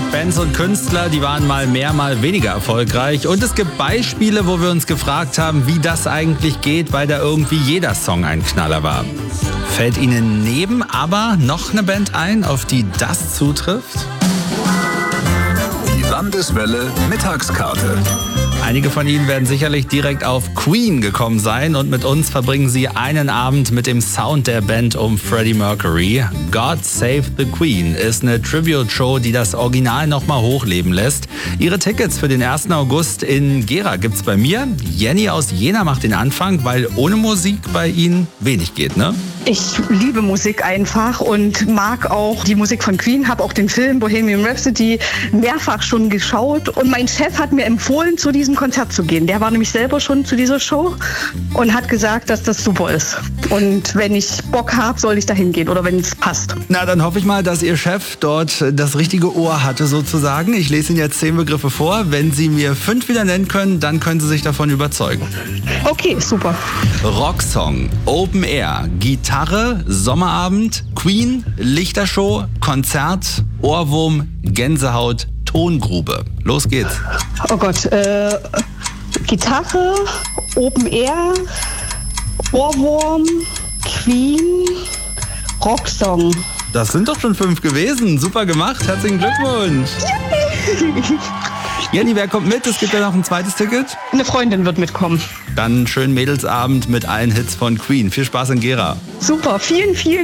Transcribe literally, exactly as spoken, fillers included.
Bands und Künstler, die waren mal mehr, mal weniger erfolgreich. Und es gibt Beispiele, wo wir uns gefragt haben, wie das eigentlich geht, weil da irgendwie jeder Song ein Knaller war. Fällt Ihnen neben aber noch eine Band ein, auf die das zutrifft? Die Landeswelle Mittagskarte. Einige von Ihnen werden sicherlich direkt auf Queen gekommen sein und mit uns verbringen Sie einen Abend mit dem Sound der Band um Freddie Mercury. God Save the Queen ist eine Tribute-Show, die das Original nochmal hochleben lässt. Ihre Tickets für den ersten August in Gera gibt's bei mir. Jenny aus Jena macht den Anfang, weil ohne Musik bei Ihnen wenig geht, ne? Ich liebe Musik einfach und mag auch die Musik von Queen, habe auch den Film Bohemian Rhapsody mehrfach schon geschaut und mein Chef hat mir empfohlen, zu diesem Konzert zu gehen. Der war nämlich selber schon zu dieser Show und hat gesagt, dass das super ist. Und wenn ich Bock habe, soll ich da hingehen oder wenn es passt. Na, dann hoffe ich mal, dass Ihr Chef dort das richtige Ohr hatte sozusagen. Ich lese Ihnen jetzt zehn Begriffe vor. Wenn Sie mir fünf wieder nennen können, dann können Sie sich davon überzeugen. Okay, super. Rocksong, Open Air, Gitarre, Sommerabend, Queen, Lichtershow, Konzert, Ohrwurm, Gänsehaut, Tongrube. Los geht's. Oh Gott, äh, Gitarre, Open Air, Ohrwurm, Queen, Rocksong. Das sind doch schon fünf gewesen. Super gemacht. Herzlichen Glückwunsch. Jenny, wer kommt mit? Es gibt ja noch ein zweites Ticket. Eine Freundin wird mitkommen. Dann einen schönen Mädelsabend mit allen Hits von Queen. Viel Spaß in Gera. Super, vielen, vielen